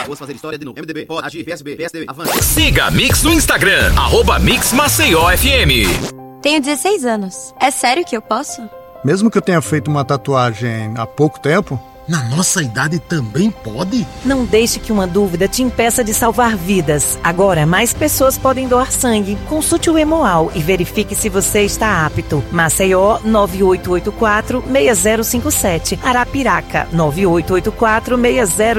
Vamos fazer história de novo. MDB, pode agir, PSB, PSDB, avança. Siga a Mix no Instagram, @Mix Maceió FM. Tenho 16 anos. É sério que eu posso? Mesmo que eu tenha feito uma tatuagem há pouco tempo? Na nossa idade também pode? Não deixe que uma dúvida te impeça de salvar vidas. Agora, mais pessoas podem doar sangue. Consulte o Hemoal e verifique se você está apto. Maceió 9884-6057. Arapiraca 9884-6057.